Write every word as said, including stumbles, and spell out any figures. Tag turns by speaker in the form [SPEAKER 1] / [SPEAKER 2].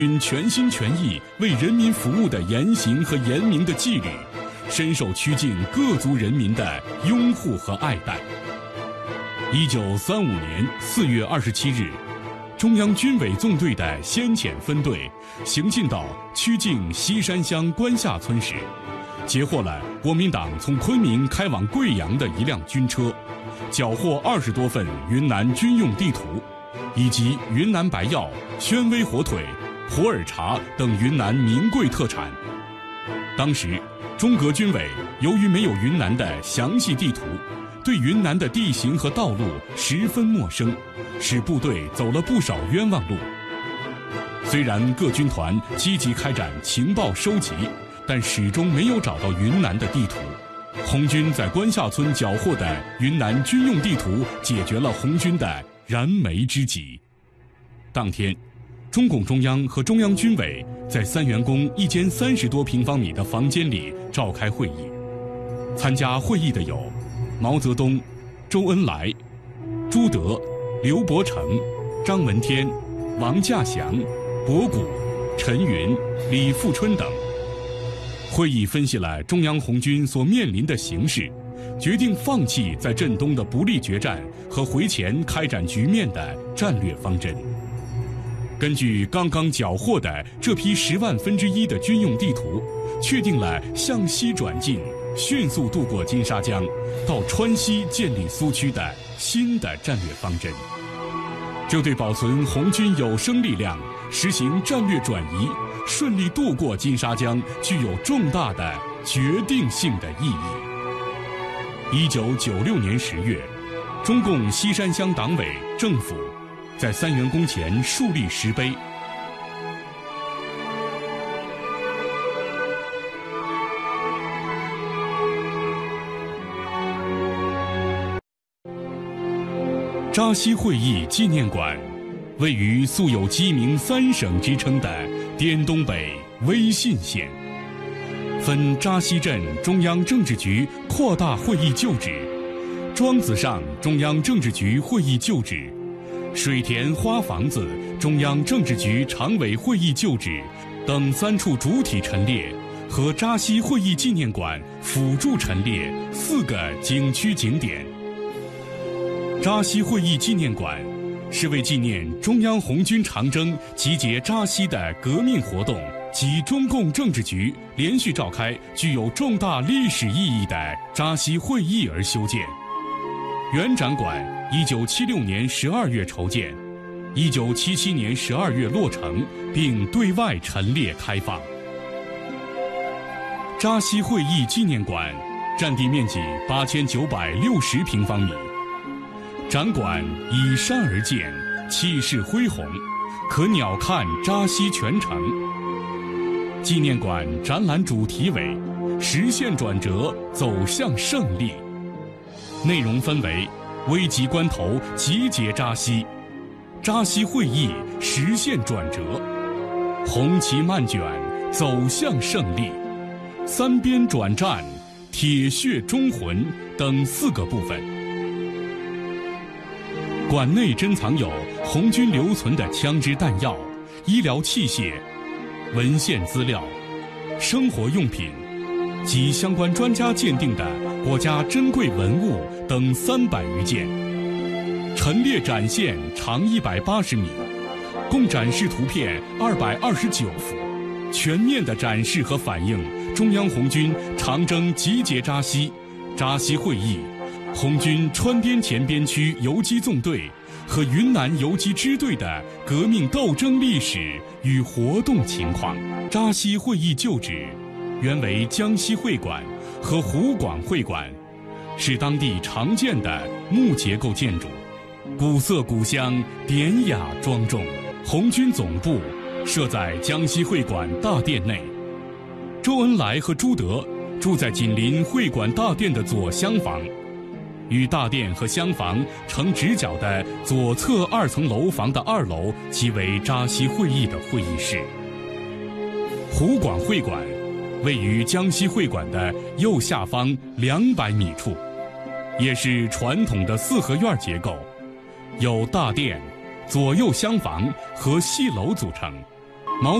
[SPEAKER 1] 军全心全意为人民服务的言行和严明的纪律，深受曲靖各族人民的拥护和爱戴。一九三五年四月二十七日，中央军委纵队的先遣分队行进到曲靖西山乡关下村时，截获了国民党从昆明开往贵阳的一辆军车，缴获二十多份云南军用地图，以及云南白药、宣威火腿、普洱茶等云南名贵特产。当时，中革军委由于没有云南的详细地图，对云南的地形和道路十分陌生，使部队走了不少冤枉路。虽然各军团积极开展情报收集，但始终没有找到云南的地图。红军在关下村缴获的云南军用地图，解决了红军的燃眉之急。当天，中共中央和中央军委在三元宫一间三十多平方米的房间里召开会议。参加会议的有毛泽东、周恩来、朱德、刘伯承、张闻天、王稼祥、博古、陈云、李富春等。会议分析了中央红军所面临的形势，决定放弃在镇东的不利决战和回黔开展局面的战略方针。根据刚刚缴获的这批十万分之一的军用地图，确定了向西转进，迅速渡过金沙江，到川西建立苏区的新的战略方针。这对保存红军有生力量，实行战略转移，顺利渡过金沙江具有重大的决定性的意义。一九九六年十月，中共西山乡党委政府在三元宫前树立石碑。扎西会议纪念馆位于素有鸡鸣三省之称的滇东北威信县，分扎西镇中央政治局扩大会议旧址、庄子上中央政治局会议旧址、水田花房子中央政治局常委会议旧址等三处主体陈列，和扎西会议纪念馆辅助陈列四个景区景点。扎西会议纪念馆是为纪念中央红军长征集结扎西的革命活动及中共政治局连续召开具有重大历史意义的扎西会议而修建。原展馆一九七六年十二月筹建，一九七七年十二月落成，并对外陈列开放。扎西会议纪念馆占地面积八千九百六十平方米。展馆依山而建，气势恢宏，可鸟瞰扎西全城。纪念馆展览主题为实现转折，走向胜利，内容分为危急关头集结扎西、扎西会议实现转折、红旗漫卷走向胜利、三边转战、铁血忠魂等四个部分。馆内珍藏有红军留存的枪支弹药、医疗器械、文献资料、生活用品及相关专家鉴定的国家珍贵文物等三百余件。陈列展现长一百八十米，共展示图片二百二十九幅，全面地展示和反映中央红军长征集结扎西、扎西会议、红军川滇黔边区游击纵队和云南游击支队的革命斗争历史与活动情况。扎西会议旧址原为江西会馆和湖广会馆，是当地常见的木结构建筑，古色古香，典雅庄重。红军总部设在江西会馆大殿内，周恩来和朱德住在紧邻会馆大殿的左厢房，与大殿和厢房成直角的左侧二层楼房的二楼即为扎西会议的会议室。湖广会馆位于江西会馆的右下方两百米处，也是传统的四合院结构，由大殿、左右厢房和戏楼组成。